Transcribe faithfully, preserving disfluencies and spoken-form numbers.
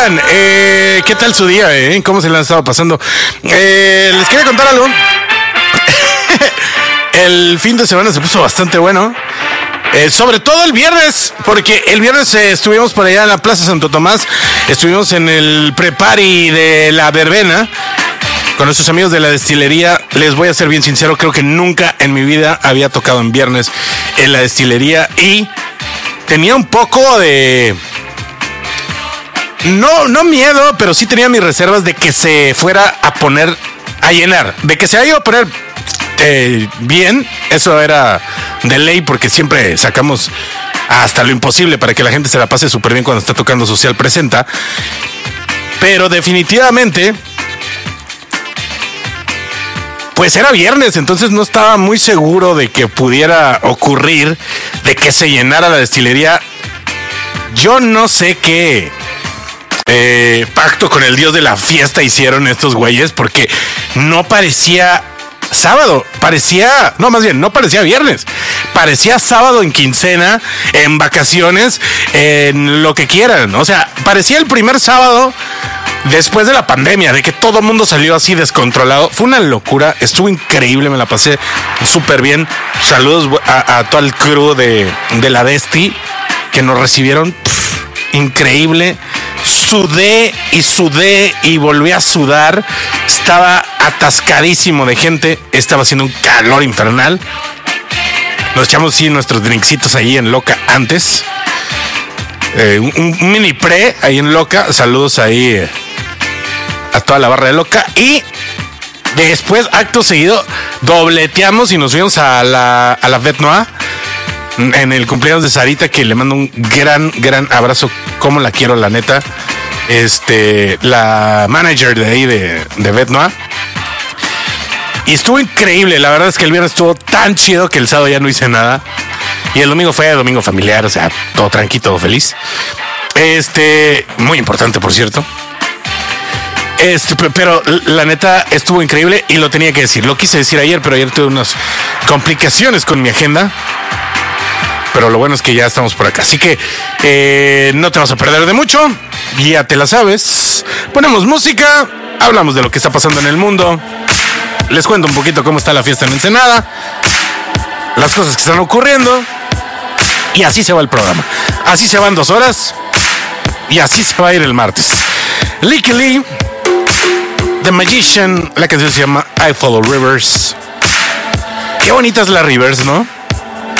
están? Eh, ¿Qué tal su día? Eh? ¿Cómo se le han estado pasando? Eh, les quería contar algo. El fin de semana se puso bastante bueno. Eh, sobre todo el viernes, porque el viernes eh, estuvimos por allá en la Plaza Santo Tomás. Estuvimos en el pre-party de la verbena con nuestros amigos de la destilería. Les voy a ser bien sincero, creo que nunca en mi vida había tocado en viernes en la destilería y tenía un poco de... No, no miedo, pero sí tenía mis reservas de que se fuera a poner a llenar, de que se iba a poner eh, bien. Eso era de ley porque siempre sacamos hasta lo imposible para que la gente se la pase súper bien cuando está tocando Social Presenta. Pero definitivamente, pues era viernes, entonces no estaba muy seguro de que pudiera ocurrir, de que se llenara la destilería. Yo no sé qué eh, pacto con el dios de la fiesta hicieron estos güeyes, porque no parecía sábado, parecía, no, más bien, no parecía viernes, parecía sábado en quincena, en vacaciones, en lo que quieran. O sea, parecía el primer sábado después de la pandemia, de que todo el mundo salió así descontrolado. Fue una locura, estuvo increíble, me la pasé súper bien. Saludos a, a todo el crew de, de la Desti que nos recibieron. Pff, increíble. Sudé y sudé y volví a sudar. Estaba atascadísimo de gente. Estaba haciendo un calor infernal. Nos echamos sí nuestros drinksitos ahí en Loca antes. Eh, un, un mini pre ahí en Loca. Saludos ahí eh, a toda la barra de Loca. Y después, acto seguido, dobleteamos y nos fuimos a la, a la Fête Noire en el cumpleaños de Sarita, que le mando un gran, gran abrazo. Como la quiero, la neta. Este, la manager de ahí de, de Fête Noire. Y estuvo increíble. La verdad es que el viernes estuvo tan chido que el sábado ya no hice nada. Y el domingo fue domingo familiar, o sea, todo tranquilo, todo feliz. Este, muy importante, por cierto. Este, pero la neta estuvo increíble y lo tenía que decir. Lo quise decir ayer, pero ayer tuve unas complicaciones con mi agenda. Pero lo bueno es que ya estamos por acá. Así que eh, no te vas a perder de mucho. Ya te la sabes. Ponemos música, hablamos de lo que está pasando en el mundo. Les cuento un poquito cómo está la fiesta en Ensenada, las cosas que están ocurriendo. Y así se va el programa. Así se van dos horas. Y así se va a ir el martes. Licky Lee, The Magician. La canción se llama I Follow Rivers. Qué bonita es la Rivers, ¿no?